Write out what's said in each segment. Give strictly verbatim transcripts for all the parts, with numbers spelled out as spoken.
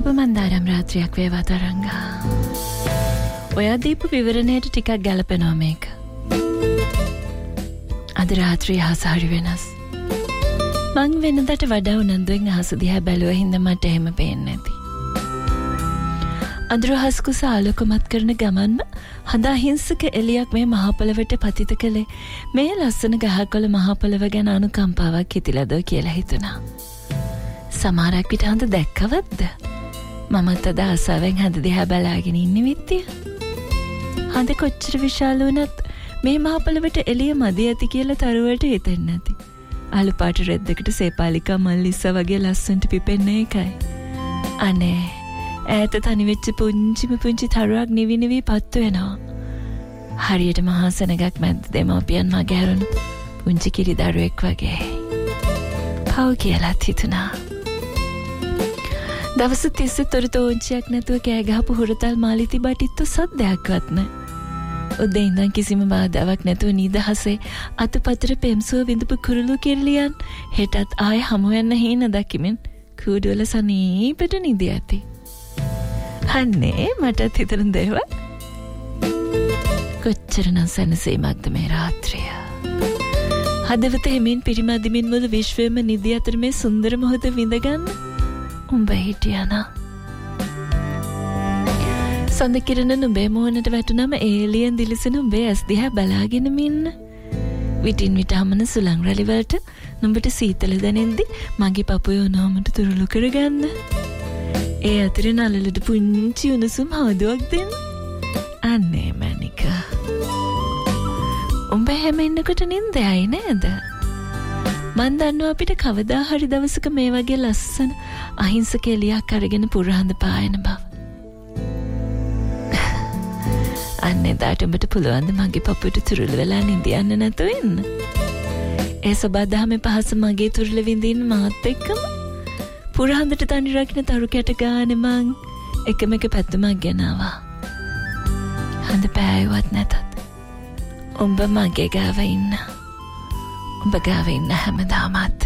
සුබ මන්දාරම් රාත්‍රියක් වේවා තරංගා. ඔයා දීපු විවරණයට ටිකක් ගැලපෙනවා මේක. අද රාත්‍රිය අහස හරි වෙනස්. මං වෙනදට වඩා උනන්දුවෙන් අහස දිහා බැලුවා හින්දා මට එහෙම පේන්නේ නැති. අඳුරහස් කුස ආලෝකමත් කරන ගමන්ම හඳ අහිංසක එළියක් මේ මහ පොළවට පතිත කළේ මේ ලස්සන ගහකොළ මහ පොළව ගැන අනුකම්පාවක් හිතිලාද කියලා හිතුණා. සමහරක් විට හඳ දැක්කවත්ද? මමත් අද ආසාවෙන් හඳ දිහා බලාගෙන ඉන්නේ විත්තිය. හඳ කොච්චර විශාල වුණත් මේ මහ පොළවට එළිය මදි ඇති කියලා තරුවට හිතෙන්නේ නැති. අලු පාට රෙද්දකට සේපාලිකා මල් ඉස්ස වගේ ලස්සනට පිපෙන්නේ ඒකයි. අනේ ඈත තනි වෙච්ච පුංචිම පුංචි තරුවක් නිවි නිවි පත්තු වෙනවා. හරියට මහා සෙනගක් මැද්ද දෙමව්පියන් මගේ ඇරුණු පුංචි කිරි දරුවෙක් වගේ. පව් කියලාත් හිතුණා. දවස් තිස්සේ තොරතෝංචියක් නැතුව කෑ ගහපු හුරතල් මාලිති බටිත්තු සද්දයක්වත් නැහැ. උදේ ඉඳන් කිසිම බාධාවක් නැතුව නිදහසේ අතපතර පෙම්සුව විඳපු කුරුළු කිරලියන් හෙටත් ආයෙ හමු වෙන්න හේන දකිමින් කූඩුවල සනීපට නිදි ඇති. අනේ මටත් හිතන දේවල් කොච්චරනම් සැනසීමක්ද මේ රාත්‍රිය. හදවත හිමින් පිරිමැදිමින් මුළු විශ්වයම නිදි අතර මේ සුන්දර මොහොත විඳගන්න උඹ හිටියානා. සඳ කිරණ නුඹේ මොහොනට වැටුනම ඒලියන් දිලිසෙන උඹේ ඇස් දිහා බලාගෙනම ඉන්න. විටින් විට හමන සුළං රැලි වලට නුඹට සීතල දැනෙන්දි මගේ පපුවේ උණුහමට තුරුළු කරගන්න. ඒ අතරේ නළලට පුංචි උණුසුම් හවුදුවක් දෙන්න. අනේ මැනිකා. උඹ හැම ඉන්නකොට නින්දයයි නේද? මන් දන්නවා අපිට කවදා හරි දවසක මේ වගේ ලස්සන අහිංසක එළියක් අරගෙන පුරහඳ පායන බව. අන්නේ දාට උඹට පුළුවන් ද මගේ පපුවට තුරුළු වෙලා නිදියන්න නැතුව ඉන්න? ඒ සබදාමේ පහස මගේ තුරුළු විඳින්න මාත් එක්කම පුරහඳට තනි රකින්න තරු කැට ගානේ මං එකම එක පැතුමක් ගෙනාවා. හඳ පෑයුවත් නැතත් උඹ මගේ ගාව ඉන්න. උඹ ගාව ඉන්න හැමදාමත්.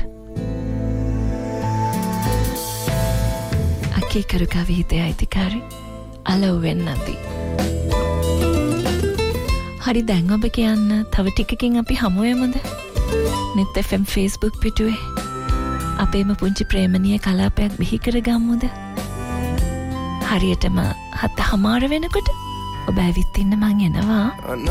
අකේ කරු කවිතේ අයිතිකාරි අලව්වෙන් නැති. හරි දැන් ඔබ කියන්න තව ටිකකින් අපි හමු වෙමුද? net එෆ් එම් Facebook පිටුවේ අපේම පුංචි ප්‍රේමණීය කලාපයක් බිහි කරගමුද? හරියටම හත හමාර වෙනකොට ඔබ ඇවිත් ඉන්න මං එනවා.